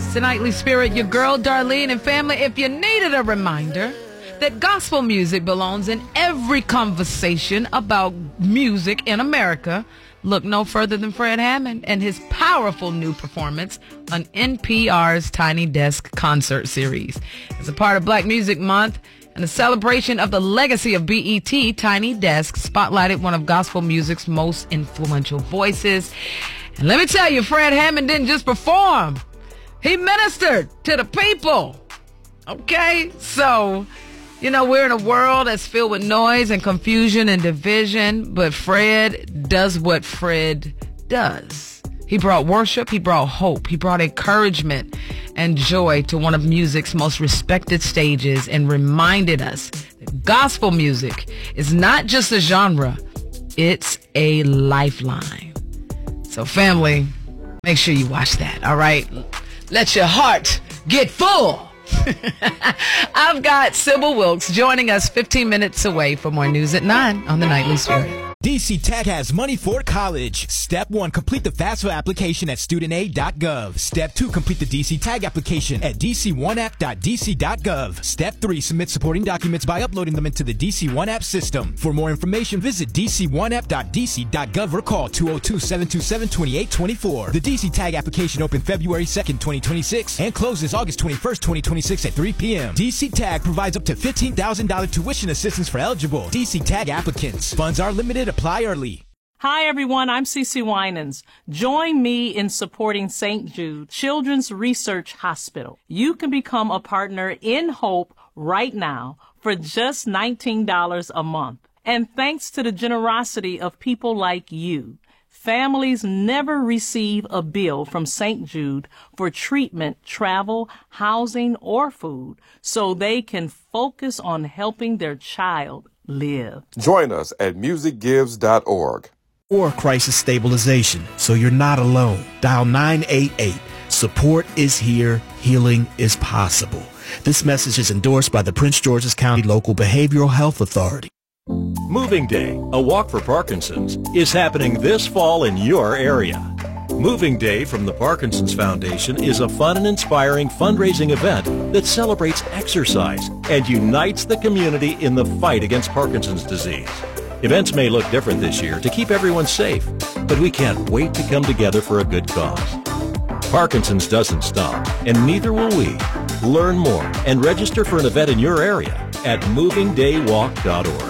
It's the Nightly Spirit, your girl Darlene, and family. If you needed a reminder that gospel music belongs in every conversation about music in America, look no further than Fred Hammond and his powerful new performance on NPR's Tiny Desk concert series. As a part of Black Music Month and a celebration of the legacy of BET, Tiny Desk spotlighted one of gospel music's most influential voices. And let me tell you, Fred Hammond didn't just perform. He ministered to the people. Okay? So, you know, we're in a world that's filled with noise and confusion and division, but Fred does what Fred does. He brought worship, he brought hope, he brought encouragement and joy to one of music's most respected stages and reminded us that gospel music is not just a genre, it's a lifeline. So family, make sure you watch that, all right? Let your heart get full. I've got Sybil Wilkes joining us 15 minutes away for more news at 9 on the Nightly Spirit. DC Tech has money for college. Step 1, complete the FAFSA application at studentaid.gov. Step 2, complete the DC Tag application at dc1app.dc.gov. Step 3, submit supporting documents by uploading them into the DC One App system. For more information, visit dc1app.dc.gov or call 202-727-2824. The DC Tag application opened February 2nd, 2026 and closes August 21st, 2026 at 3 p.m. DC Tag provides up to $15,000 tuition assistance for eligible DC Tag applicants. Funds are limited. Apply early. Hi, everyone. I'm Cece Winans. Join me in supporting St. Jude Children's Research Hospital. You can become a partner in Hope right now for just $19 a month. And thanks to the generosity of people like you, families never receive a bill from St. Jude for treatment, travel, housing, or food, so they can focus on helping their child live. Join us at musicgives.org. Or crisis stabilization, so you're not alone. Dial 988. Support is here. Healing is possible. This message is endorsed by the Prince George's County Local Behavioral Health Authority. Moving Day, a walk for Parkinson's, is happening this fall in your area. Moving Day from the Parkinson's Foundation is a fun and inspiring fundraising event that celebrates exercise and unites the community in the fight against Parkinson's disease. Events may look different this year to keep everyone safe, but we can't wait to come together for a good cause. Parkinson's doesn't stop, and neither will we. Learn more and register for an event in your area at movingdaywalk.org.